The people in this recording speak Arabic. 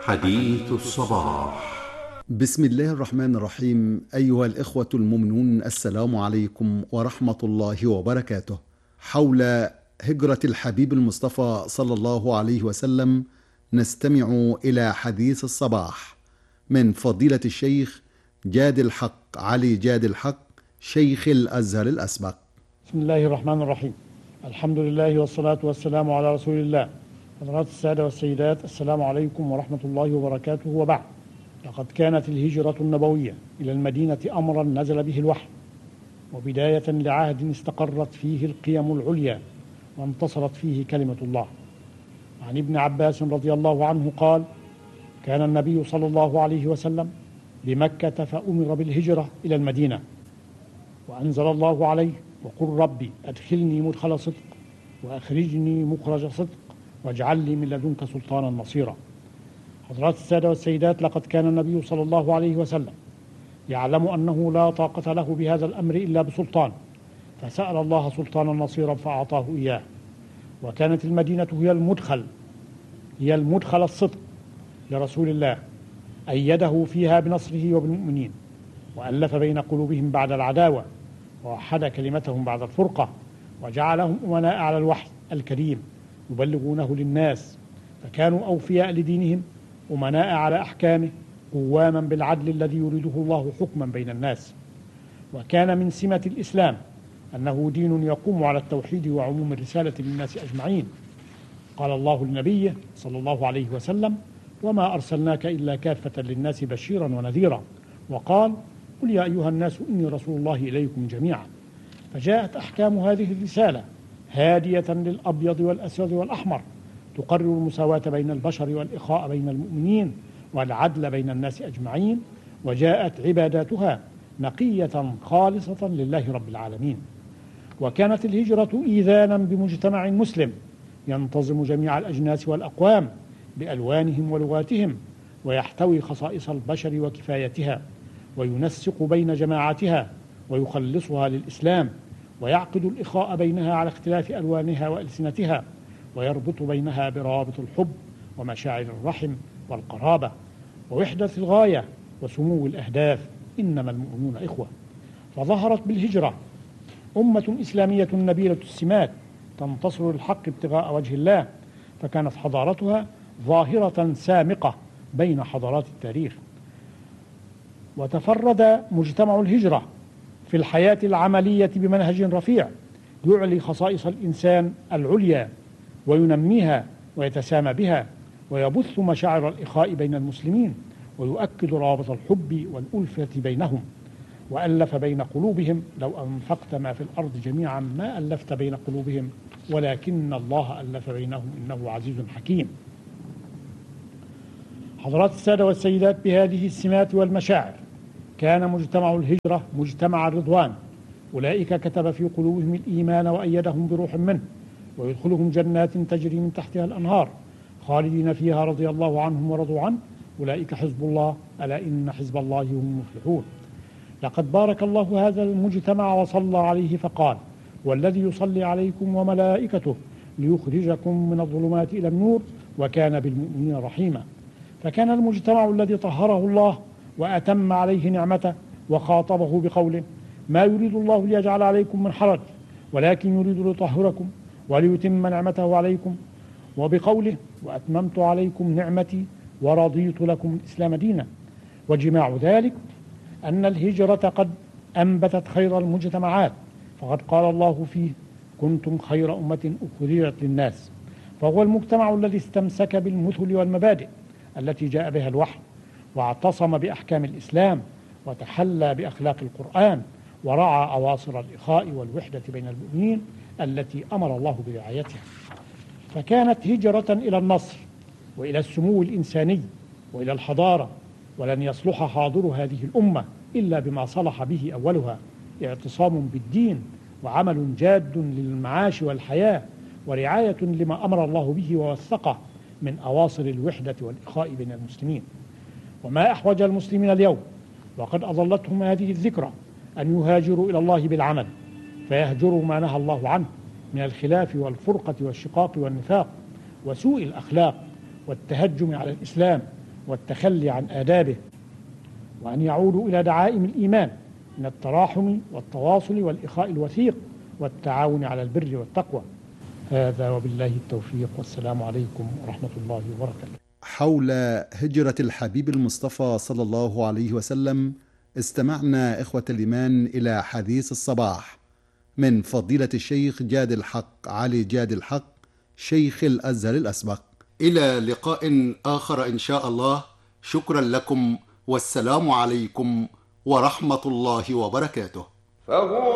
حديث الصباح. بسم الله الرحمن الرحيم. أيها الإخوة المؤمنون، السلام عليكم ورحمة الله وبركاته. حول هجرة الحبيب المصطفى صلى الله عليه وسلم نستمع إلى حديث الصباح من فضيلة الشيخ جاد الحق علي جاد الحق، شيخ الأزهر الأسبق. بسم الله الرحمن الرحيم. الحمد لله والصلاة والسلام على رسول الله. حضرات السادة والسيدات، السلام عليكم ورحمة الله وبركاته، وبعد. لقد كانت الهجرة النبوية إلى المدينة أمرا نزل به الوحي، وبداية لعهد استقرت فيه القيم العليا وانتصرت فيه كلمة الله. عن ابن عباس رضي الله عنه قال: كان النبي صلى الله عليه وسلم بمكة فأمر بالهجرة إلى المدينة، وأنزل الله عليه: وقل ربي أدخلني مدخل صدق وأخرجني مخرج صدق واجعل لي من لدنك سلطانا نصيرا. حضرات السادة والسيدات، لقد كان النبي صلى الله عليه وسلم يعلم أنه لا طاقة له بهذا الأمر إلا بسلطان، فسأل الله سلطانا نصيرا فأعطاه إياه. وكانت المدينة هي المدخل الصدق لرسول الله، أيده فيها بنصره وبالمؤمنين، وألف بين قلوبهم بعد العداوة، ووحد كلمتهم بعد الفرقة، وجعلهم أمناء على الوحي الكريم يبلغونه للناس، فكانوا أوفياء لدينهم، أمناء على أحكامه، قواما بالعدل الذي يريده الله حكما بين الناس. وكان من سمة الإسلام أنه دين يقوم على التوحيد وعموم الرسالة للناس أجمعين. قال الله لنبيه صلى الله عليه وسلم: وما أرسلناك إلا كافة للناس بشيرا ونذيرا. وقال: قل يا أيها الناس إني رسول الله إليكم جميعا. فجاءت أحكام هذه الرسالة هادية للأبيض والأسود والأحمر، تقرر المساواة بين البشر والإخاء بين المؤمنين والعدل بين الناس أجمعين. وجاءت عباداتها نقية خالصة لله رب العالمين. وكانت الهجرة إيذانا بمجتمع مسلم ينتظم جميع الأجناس والأقوام بألوانهم ولغاتهم، ويحتوي خصائص البشر وكفايتها، وينسق بين جماعتها، ويخلصها للإسلام، ويعقد الإخاء بينها على اختلاف ألوانها وألسنتها، ويربط بينها برابط الحب ومشاعر الرحم والقرابة ووحدة الغاية وسمو الأهداف. إنما المؤمنون إخوة. فظهرت بالهجرة أمة إسلامية نبيلة السمات تنتصر الحق ابتغاء وجه الله، فكانت حضارتها ظاهرة سامقة بين حضارات التاريخ. وتفرد مجتمع الهجرة في الحياة العملية بمنهج رفيع يعلي خصائص الإنسان العليا وينميها ويتسامى بها، ويبث مشاعر الإخاء بين المسلمين، ويؤكد روابط الحب والألفة بينهم، وألف بين قلوبهم. لو أنفقت ما في الأرض جميعا ما ألفت بين قلوبهم ولكن الله ألف بينهم إنه عزيز حكيم. حضرات السادة والسيدات، بهذه السمات والمشاعر كان مجتمع الهجرة مجتمع الرضوان. أولئك كتب في قلوبهم الإيمان وأيدهم بروح منه، ويدخلهم جنات تجري من تحتها الأنهار خالدين فيها رضي الله عنهم ورضوا عنه، أولئك حزب الله، ألا إن حزب الله هم المفلحون. لقد بارك الله هذا المجتمع وصلى عليه فقال: والذي يصلي عليكم وملائكته ليخرجكم من الظلمات إلى النور وكان بالمؤمنين رحيما. فكان المجتمع الذي طهره الله وأتم عليه نعمته وخاطبه بقوله: ما يريد الله ليجعل عليكم من حرج ولكن يريد ليطهركم وليتم نعمته عليكم، وبقوله: وأتممت عليكم نعمتي ورضيت لكم الإسلام دينا. وجماع ذلك أن الهجرة قد أنبتت خير المجتمعات، فقد قال الله فيه: كنتم خير أمة أخرجت للناس. فهو المجتمع الذي استمسك بالمثل والمبادئ التي جاء بها الوحي، واعتصم بأحكام الإسلام، وتحلى بأخلاق القرآن، ورعى أواصر الإخاء والوحدة بين المؤمنين التي أمر الله برعايتها. فكانت هجرة إلى النصر وإلى السمو الإنساني وإلى الحضارة. ولن يصلح حاضر هذه الأمة إلا بما صلح به أولها: اعتصام بالدين، وعمل جاد للمعاش والحياة، ورعاية لما أمر الله به ووثقه من أواصر الوحدة والإخاء بين المسلمين. وما أحوج المسلمين اليوم وقد أظلتهم هذه الذكرى أن يهاجروا إلى الله بالعمل، فيهجروا ما نهى الله عنه من الخلاف والفرقة والشقاق والنفاق وسوء الأخلاق والتهجم على الإسلام والتخلي عن آدابه، وأن يعودوا إلى دعائم الإيمان من التراحم والتواصل والإخاء الوثيق والتعاون على البر والتقوى. هذا وبالله التوفيق، والسلام عليكم ورحمة الله وبركاته. حول هجرة الحبيب المصطفى صلى الله عليه وسلم استمعنا إخوة الإيمان إلى حديث الصباح من فضيلة الشيخ جاد الحق علي جاد الحق شيخ الأزهر الأسبق. إلى لقاء آخر إن شاء الله. شكرا لكم، والسلام عليكم ورحمة الله وبركاته.